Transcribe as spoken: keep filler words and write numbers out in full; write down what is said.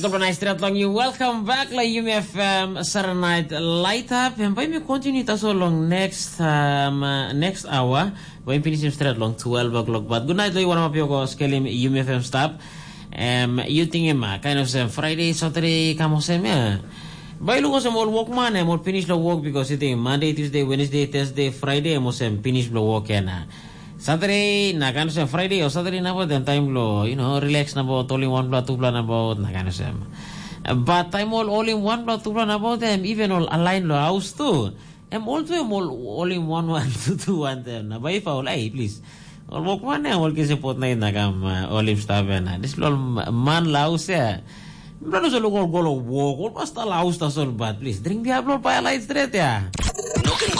super nice straight long you. Welcome back la U M F M Saturday Night Light Up. And by me continue taso long next um uh, next hour. By finish straight long twelve o'clock. But good night la one of your skelim U M F M stop. Um you think ma kind of some Friday, Saturday kamo sem ya. By lugo sa more work man, more finish the work because it Monday, Tuesday, Wednesday, Thursday, Friday mo sem finish the work na. Saturday na kano sem Friday o Saturday na po then time lo you know relax na po all in one blood two blood na po na kano sem but time all all in one blood two blood na po them even all align lo house too em also em all all in one one two two one them na by foul ay please all walk man na all kasi pot na yun na kam uh, all in staff na this all man la house ya pero sa lugar golo walk all basta la house ta sol but please drink diablo pa light straight ya.